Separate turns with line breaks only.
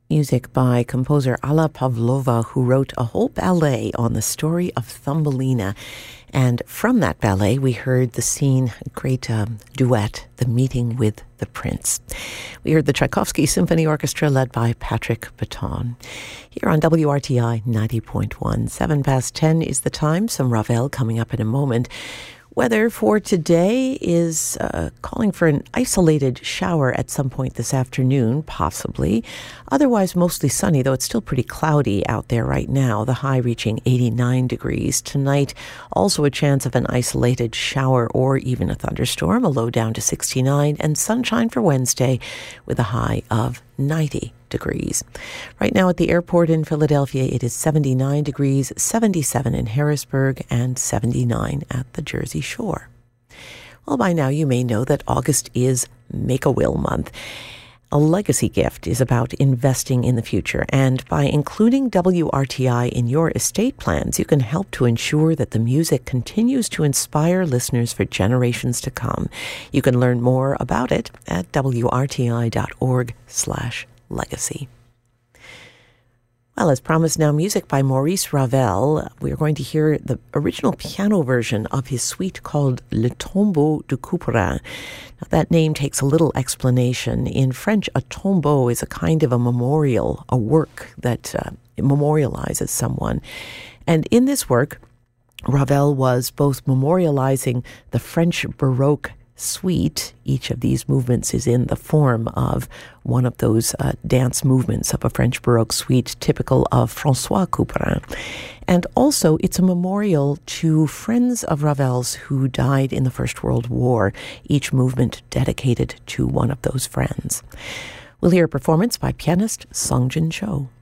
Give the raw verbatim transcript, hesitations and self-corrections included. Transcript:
Music by composer Alla Pavlova, who wrote a whole ballet on the story of Thumbelina. And from that ballet, we heard the scene, a great um, duet, The Meeting with the Prince. We heard the Tchaikovsky Symphony Orchestra led by Patrick Baton. Here on W R T I ninety point one, seven past ten is the time. Some Ravel coming up in a moment. Weather for today is uh, calling for an isolated shower at some point this afternoon, possibly. Otherwise, mostly sunny, though it's still pretty cloudy out there right now, the high reaching eighty-nine degrees. Tonight, also a chance of an isolated shower or even a thunderstorm, a low down to sixty-nine, and sunshine for Wednesday with a high of ninety degrees. Right now at the airport in Philadelphia, it is seventy-nine degrees, seventy-seven in Harrisburg, and seventy-nine at the Jersey Shore. Well, by now you may know that August is Make-A-Will month. A legacy gift is about investing in the future, and by including W R T I in your estate plans, you can help to ensure that the music continues to inspire listeners for generations to come. You can learn more about it at W R T I dot org slash legacy. Well, as promised now, music by Maurice Ravel. We are going to hear the original piano version of his suite called Le Tombeau de Couperin. Now, that name takes a little explanation. In French, a tombeau is a kind of a memorial, a work that uh, memorializes someone. And in this work, Ravel was both memorializing the French Baroque suite. Each of these movements is in the form of one of those uh, dance movements of a French Baroque suite typical of François Couperin. And also it's a memorial to friends of Ravel's who died in the First World War, each movement dedicated to one of those friends. We'll hear a performance by pianist Sung Jin Cho.